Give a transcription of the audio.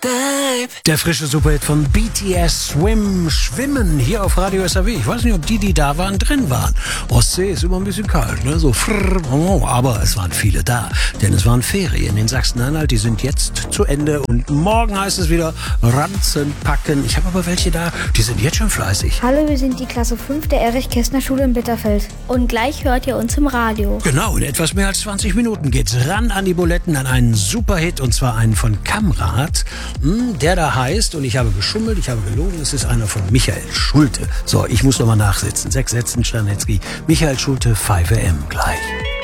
Der frische Superhit von BTS Schwimmen hier auf Radio SAW. Ich weiß nicht, ob die da waren, drin waren. Ostsee ist immer ein bisschen kalt, ne? So aber es waren viele da, denn es waren Ferien in Sachsen-Anhalt. Die sind jetzt zu Ende und morgen heißt es wieder Ranzen packen. Ich habe aber welche da, die sind jetzt schon fleißig. Hallo, wir sind die Klasse 5 der Erich-Kästner-Schule in Bitterfeld. Und gleich hört ihr uns im Radio. Genau, in etwas mehr als 20 Minuten geht's ran an die Buletten, an einen Superhit, und zwar einen von Kamrat. Der da heißt, und ich habe geschummelt, ich habe gelogen, es ist einer von Michael Schulte. So, ich muss nochmal nachsitzen. 6 Sätzen, Czarnetzky. Michael Schulte, 5 AM gleich.